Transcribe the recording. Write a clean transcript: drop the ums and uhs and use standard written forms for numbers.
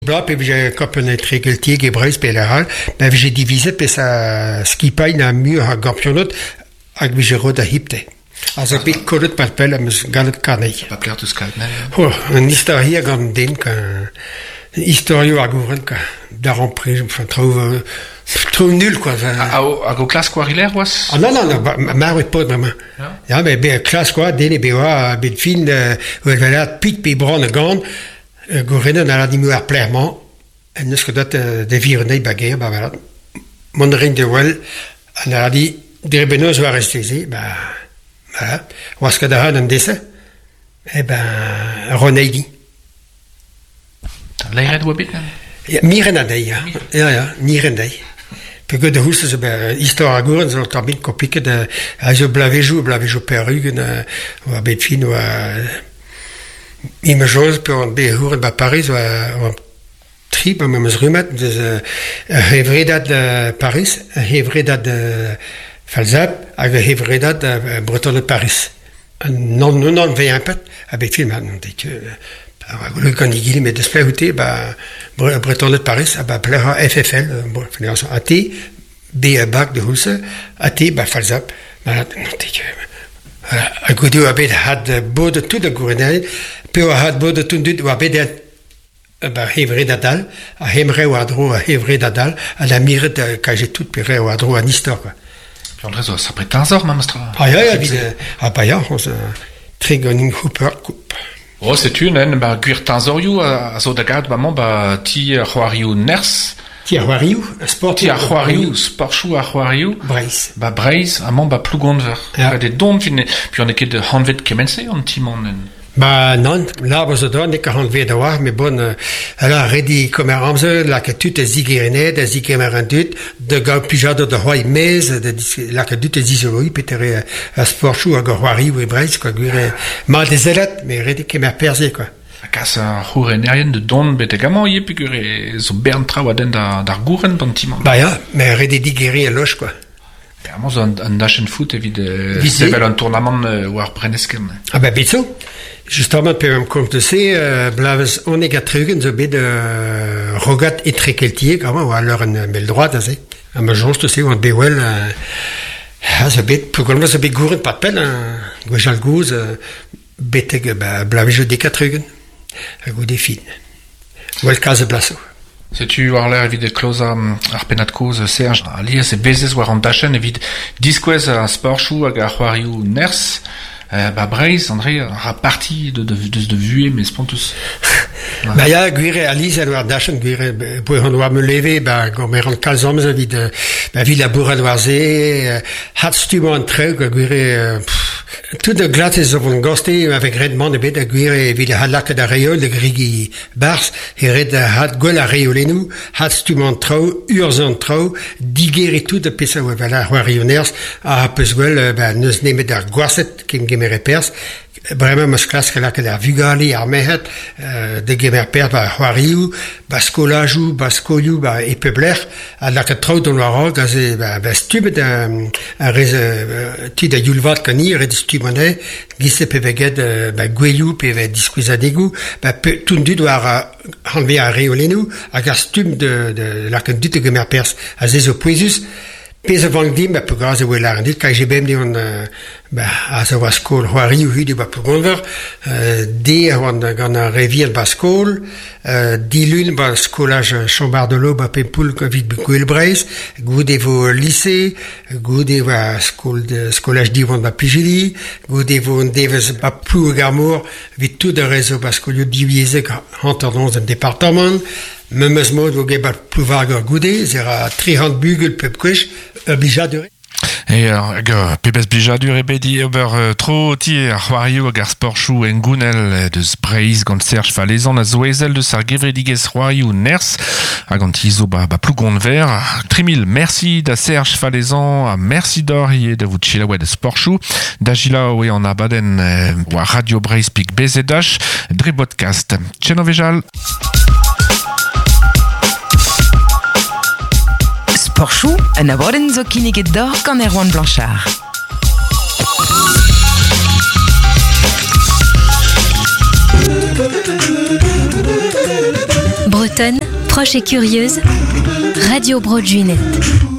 Là, puis j'ai copié Trégueltier, Gebreis, puis Léral, ben j'ai divisé, puis ça, ce qui paye dans mieux à Gampionot, avec Vigero de Hipte. Also, puis Corut Palpel, mais Galet Carney. Pas plaire tout ce qu'il y a. Oh, une histoire à Gandin, historio à Gouren, d'Aron Prix, enfin, trop nul, quoi. À go classe quoi, Hilaire, ou Ah, non, ma pas vraiment. Ja, mais, classe quoi, dès les BOA, Bedfin, où elle va là, Pete, puis Bron, Gand, Gourene na die muur Plermont en dus dat de vierde baguette bah voilà mon ring de well na die de benos waar restés bah voilà was que daar een desse eh ben Ronaldi Leired wabit ja Mirendai ja Mirendai parce que de hoes ze bij histoire goren zo tabin compliqué de je blavejo perruque ou à Bedfin ou Imagos pour behoren bij Paris ou trip met mes rumet dus hevredat de Paris hevredat de Falzap avec hevredat de Breton de Paris non vient pas avec film non dit le canigili mais d'espèce où bah Breton de Paris bah plaira FFL bon finalement AT B bac de Huse AT bah Falzap bah non dit a goedu abed had bode tout de gournet peu had bode tout de abed ba hevre dadal a hemre ou adro a hevre dadal a la mire de quand j'ai tout pire ou adro en histoire quoi. André ça prend 15 heures même stra. Ah ja bah ja on se trigoning hooper coupe. Oh c'est une ba guir 15 heures a so de garde maman ba ti Juariu Ners Tiahuariu, sport Tiahuariu, sportschool Tiahuariu. Breis. Ba Breis, amont ba plugonver. Ja. De don puis on est que de hanvet kemense on timonen. Bah non, là vous êtes on est 40 de voir mais bon alors ready comme ramse là que tout est zigérné de zigémerandut de gars pijado de roi mais de là que tout est zizoroi peut-être à sportschool à Juariu et Breis quoi gure mal des élèves mais ready que m'a percé quoi. Kasa hurenérien de don betegamo y pigure so bern trawaden da guren pantima. Bah ja, mais ready digérer loge quoi. Vraiment un National Foot évidemment c'est bel un tournament war Brennesken. Ah bah biso. Justement per me compte c'est blaves on est gatrugen so bid rogat et trekeltier comment ou alors une belle droite c'est. Ah mais juste c'est on bewel ça bid pour comme ça bid guren pas peine gojalgouz beteg bah blaves je des gatrugen. A goût des filles. Ou le cas de Blasso. Si tu voir l'air évidemment close à penat cause Serge ali c'est baisers war en dachen évidemment disquez à sportschool à Juariu Ners bah Breis André a parti de vue mais spontus. Bah ja guire Alice à war dachen guire pour on doit me lever bah comme on calzom évidemment bah ville à Bourg-en-Oisé hatstu mon truc guire tout de glace is op een goste avec Redmond de bed de guire ville halak de rayol de grigi bars et red hat gol a rayolenu hatstu mon trou urzon trou digere tout de pesa ou voilà rayoners a pesgol bah nous nemet der goisset kim gemer pers vraiment mas classe que la que la vigali armehet de gemer pers bah Juariu bascolaju bascoliu bah et pebler à la que trou dans la rogue bah stube de un ti de yulvat cani red stubone gisse peveget bah gueyu peve discusa degu bah tout du doit enlever à réolenu à gastum de la que du de gemer pers à zezo poisus pesa vangdim bah pour grâce ou la rendit quand j'ai bem dit on bah à sa vascol Juariu hudi bah pour gonver des on gana revier bascol dilune bah scolage chambard de l'eau bah pempul covid bukuel Breis goudé vos lycée goudé va scolage divon bah pigili goudé vos deves bah plus garmour vite tout de réseau bascolio divisé entendons un département même ce mot vous geba plus vague goudé zera 30 bugel pepquish obligé de Et pebes blijadur e bedi ober tro ti ar Juariu hag ar sportschool en gounel deus Breis gant Serge Falezan a zoezel deus ar gevredigez Juariu Ners hag an tizo ba plougon ver. 3000 merci da Serge Falezan, merci d'or ie da vout chilaouet de sportschool da gila oe an abaden war Radio Breis pik bezedach dre podcast. Tchenovejal. Sportschool, un aborden zo kinniget d'or gant Erwan Blanchard. monotone, proche et curieuse, Radio Broadjunet.